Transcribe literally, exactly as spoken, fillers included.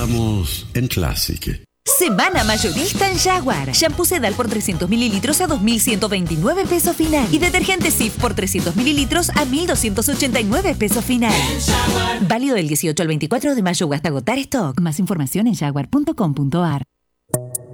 Estamos en Classic. Semana mayorista en Jaguar. Shampoo Sedal por trescientos mililitros a dos mil ciento veintinueve pesos final. Y detergente Cif por trescientos mililitros a mil doscientos ochenta y nueve pesos final. Válido del dieciocho al veinticuatro de mayo o hasta agotar stock. Más información en jaguar punto com punto a r.